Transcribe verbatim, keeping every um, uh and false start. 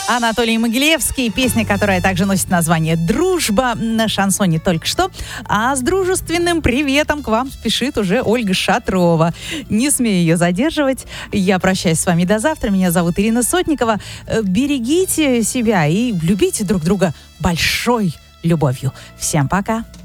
Анатолий Могилевский, песня, которая также носит название «Дружба» на шансоне только что. А с дружественным приветом к вам спешит уже Ольга Шатрова. Не смею ее задерживать. Я прощаюсь с вами до завтра. Меня зовут Ирина Сотникова. Берегите себя и любите друг друга большой любовью. Всем пока.